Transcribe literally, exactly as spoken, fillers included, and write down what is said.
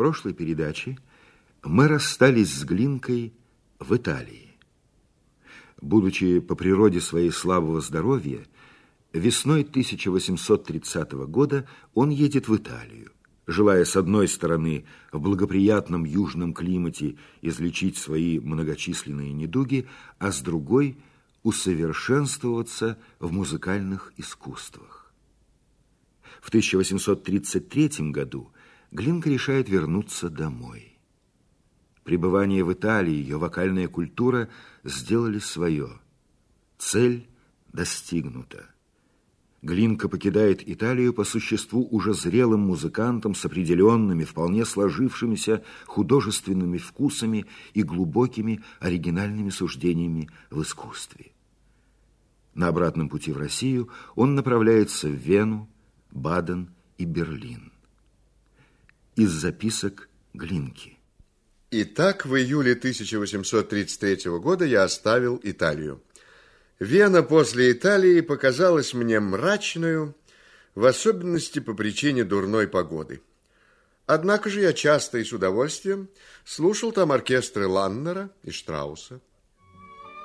прошлой передаче мы расстались с Глинкой в Италии. Будучи по природе своей слабого здоровья, весной тысяча восемьсот тридцатого года он едет в Италию, желая, с одной стороны, в благоприятном южном климате излечить свои многочисленные недуги, а с другой – усовершенствоваться в музыкальных искусствах. В тысяча восемьсот тридцать третьем году Глинка решает вернуться домой. Пребывание в Италии, ее вокальная культура сделали свое. Цель достигнута. Глинка покидает Италию по существу уже зрелым музыкантом с определенными, вполне сложившимися художественными вкусами и глубокими оригинальными суждениями в искусстве. На обратном пути в Россию он направляется в Вену, Баден и Берлин. Из записок Глинки. Итак, в июле тысяча восемьсот тридцать третьего года я оставил Италию. Вена после Италии показалась мне мрачную, в особенности по причине дурной погоды. Однако же я часто и с удовольствием слушал там оркестры Ланнера и Штрауса.